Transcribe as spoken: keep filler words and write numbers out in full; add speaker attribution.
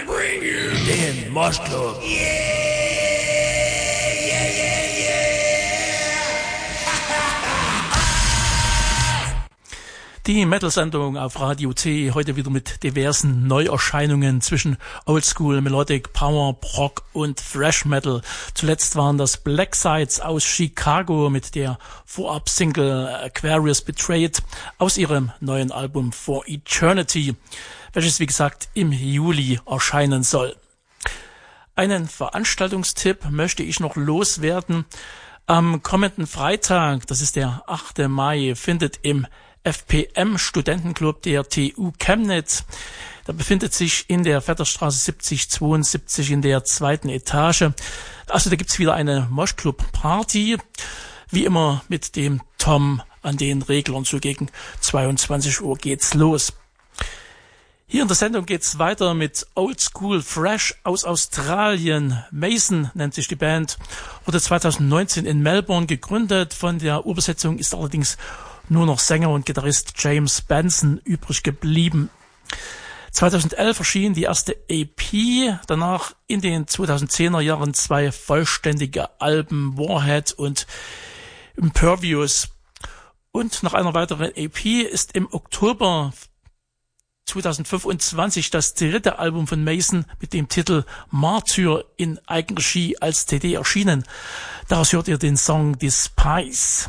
Speaker 1: bring you den Mosh Club. Yeah! Die Metal-Sendung auf Radio C, heute wieder mit diversen Neuerscheinungen zwischen Oldschool, Melodic, Power, Prog und Thrash Metal. Zuletzt waren das Black Sides aus Chicago mit der Vorab-Single Aquarius Betrayed aus ihrem neuen Album For Eternity, welches wie gesagt im Juli erscheinen soll. Einen Veranstaltungstipp möchte ich noch loswerden. Am kommenden Freitag, das ist der achte Mai, findet im F P M-Studentenclub der T U Chemnitz. Da befindet sich in der Vetterstraße siebzig zweiundsiebzig in der zweiten Etage. Also da gibt's wieder eine Moshclub-Party. Wie immer mit dem Tom an den Reglern. So gegen zweiundzwanzig Uhr geht's los. Hier in der Sendung geht's weiter mit Old School Fresh aus Australien. Mason nennt sich die Band. Wurde zweitausendneunzehn in Melbourne gegründet. Von der Urbesetzung ist allerdings nur noch Sänger und Gitarrist James Benson übrig geblieben. zweitausendelf erschien die erste E P, danach in den zweitausendzehner Jahren zwei vollständige Alben, Warhead und Impervious. Und nach einer weiteren E P ist im Oktober zweitausendfünfundzwanzig das dritte Album von Mason mit dem Titel Martyr in Eigenregie als C D erschienen. Daraus hört ihr den Song Despise.